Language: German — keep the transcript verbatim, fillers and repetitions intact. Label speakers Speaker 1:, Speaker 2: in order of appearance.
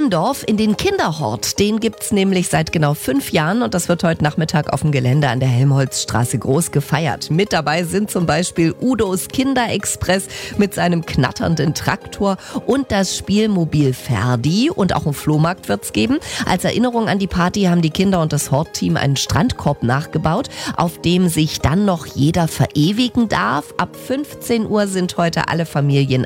Speaker 1: Eppendorf in den Kinderhort. Den gibt's nämlich seit genau fünf Jahren und das wird heute Nachmittag auf dem Gelände an der Helmholtzstraße groß gefeiert. Mit dabei sind zum Beispiel Udos Kinderexpress mit seinem knatternden Traktor und das Spielmobil Ferdi, und auch einen Flohmarkt wird's geben. Als Erinnerung an die Party haben die Kinder und das Hortteam einen Strandkorb nachgebaut, auf dem sich dann noch jeder verewigen darf. Ab fünfzehn Uhr sind heute alle Familien